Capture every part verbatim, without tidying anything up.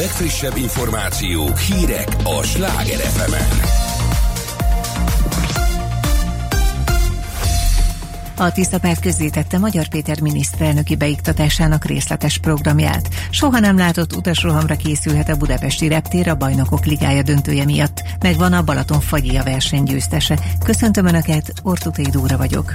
legfrissebb információk, hírek a Sláger ef emen. A Tiszta Párt közzétette Magyar Péter miniszterelnöki beiktatásának részletes programját. Soha nem látott utasrohamra készülhet a budapesti reptér a Bajnokok Ligája döntője miatt. Megvan a Balaton-Fagyi a verseny győztese. Köszöntöm Önöket, Ortukai Dóra vagyok.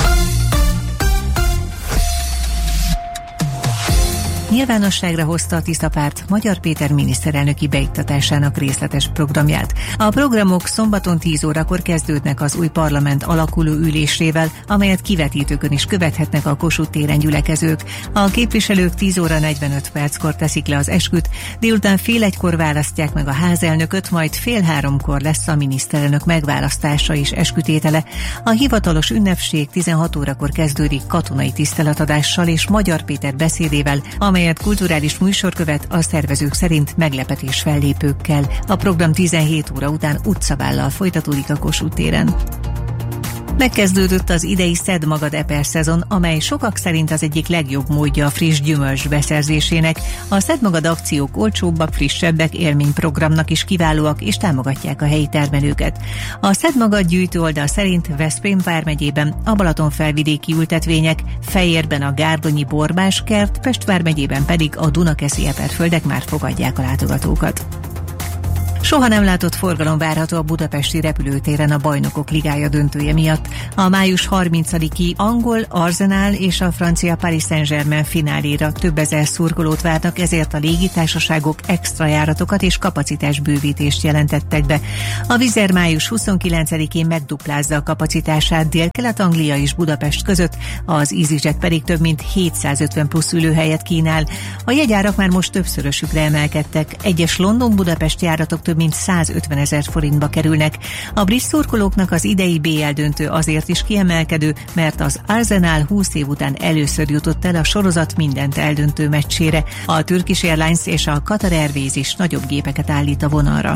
Nyilvánosságra hozta a Tiszta Párt Magyar Péter miniszterelnöki beiktatásának részletes programját. A programok szombaton tíz órakor kezdődnek az új parlament alakuló ülésével, amelyet kivetítőkön is követhetnek a Kossuth téren gyülekezők. A képviselők tíz óra negyvenöt perckor teszik le az esküt, délután fél egykor választják meg a házelnököt, majd fél háromkor lesz a miniszterelnök megválasztása és eskütétele. A hivatalos ünnepség tizenhat órakor kezdődik katonai tiszteletadással és Magyar Péter beszédével, amely amelyet kulturális műsor követ, a szervezők szerint meglepetés fellépőkkel. A program tizenhét óra után utcabállal folytatódik a Kossuth téren. Megkezdődött az idei Szedd Magad Eper szezon, amely sokak szerint az egyik legjobb módja a friss gyümölcs beszerzésének. A Szedd Magad akciók olcsóbbak, frissebbek, élményprogramnak is kiválóak és támogatják a helyi termelőket. A Szedd Magad gyűjtő oldal szerint Veszprém vármegyében a Balatonfelvidéki ültetvények, Fejérben a Gárdonyi borbás kert, Pest vármegyében pedig a Dunakeszi eperföldek már fogadják a látogatókat. Soha nem látott forgalom várható a budapesti repülőtéren a Bajnokok Ligája döntője miatt. A május harmincadiki angol Arsenal és a francia Paris Saint-Germain fináléra több ezer szurkolót várnak, ezért a légitársaságok extra járatokat és kapacitásbővítést jelentettek be. A Wizz Air május huszonkilencedikén megduplázza a kapacitását Dél-Kelet-Anglia és Budapest között, az EasyJet pedig több mint hétszázötven plusz ülőhelyet kínál. A jegyárak már most többszörösükre emelkedtek. Egyes London-Budapest járatok több mint százötven ezer forintba kerülnek. A brit szurkolóknak az idei bé el döntő azért is kiemelkedő, mert az Arsenal húsz év után először jutott el a sorozat mindent eldöntő meccsére. A Turkish Airlines és a Qatar Airways is nagyobb gépeket állít a vonalra.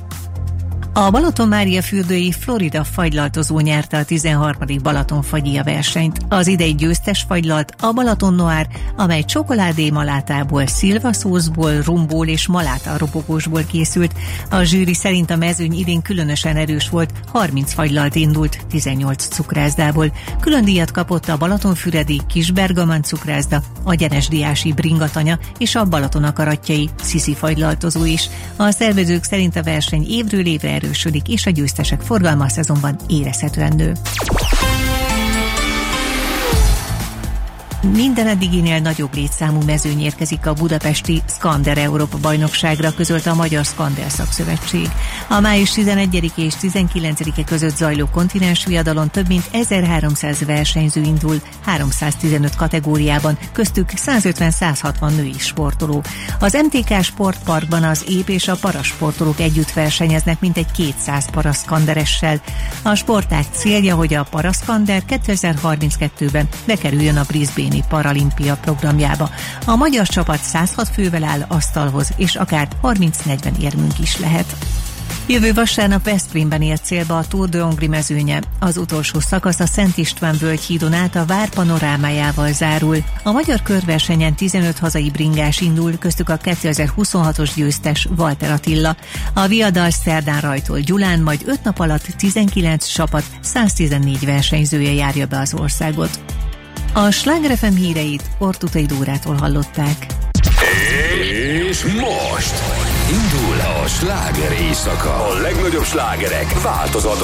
A Balaton-Mária-fürdői Florida fagylaltozó nyerte a tizenharmadik Balaton-Fagyi versenyt. Az idei győztes fagylalt a Balaton Noir, amely csokoládé malátából, szilvaszószból, rumból és maláta robogósból készült. A zsűri szerint a mezőny idén különösen erős volt, harminc fagylalt indult, tizennyolc cukrászdából. Külön díjat kapott a Balatonfüredi Kisbergaman cukrászda, a Gyenesdiási Bringatanya és a Balaton akaratjai Sziszi fagylaltozó is. A szervezők szerint a verseny évről évre erősödik, és a győztesek forgalma a szezonban érezhetően nő. Minden eddiginél nagyobb létszámú mezőny érkezik a budapesti Skander Európa bajnokságra, közölte a Magyar Skander Szakszövetség. A május tizenegyedike és tizenkilencedike között zajló kontinens viadalon több mint ezerháromszáz versenyző indul, háromszáztizenöt kategóriában, köztük százötven-százhatvan női sportoló. Az em té ká Sportparkban az ép és a parasportolók együtt versenyeznek mintegy kétszáz paraszkanderessel. A sportág célja, hogy a paraszkander kétezer-harminckettőben bekerüljön a Brisbane Paralimpia programjába. A magyar csapat százhat fővel áll asztalhoz, és akár harminc-negyven érmünk is lehet. Jövő vasárnap Veszprémben ér célba a Tour de Hongrie mezőnye. Az utolsó szakasz a Szent István völgyhídon át a vár panorámájával zárul. A magyar körversenyen tizenöt hazai bringás indul, köztük a kétezer-huszonhatos győztes Walter Attila. A viadal szerdán rajtol Gyulán, majd öt nap alatt tizenkilenc csapat, száztizennégy versenyzője járja be az országot. A Sláger ef em híreit Ortukai Dórától hallották. És most indul a sláger éjszaka. A legnagyobb slágerek változatlan